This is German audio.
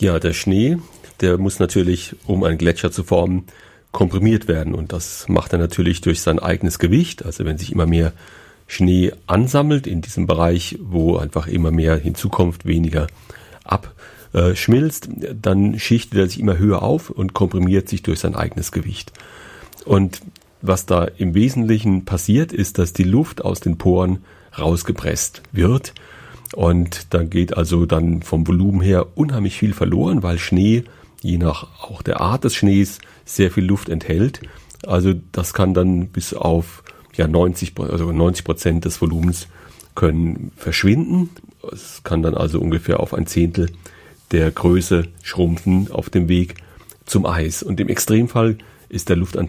Ja, der Schnee, der muss natürlich, um einen Gletscher zu formen, komprimiert werden. Und das macht er natürlich durch sein eigenes Gewicht. Also wenn sich immer mehr Schnee ansammelt in diesem Bereich, wo einfach immer mehr hinzukommt, weniger abschmilzt, dann schichtet er sich immer höher auf und komprimiert sich durch sein eigenes Gewicht. Und was da im Wesentlichen passiert, ist, dass die Luft aus den Poren rausgepresst wird. Und dann geht also dann vom Volumen her unheimlich viel verloren, weil Schnee, je nach auch der Art des Schnees, sehr viel Luft enthält. Also das kann dann bis auf 90% des Volumens können verschwinden. Es kann dann also ungefähr auf 1/10 der Größe schrumpfen auf dem Weg zum Eis. Und im Extremfall ist der Luftanteil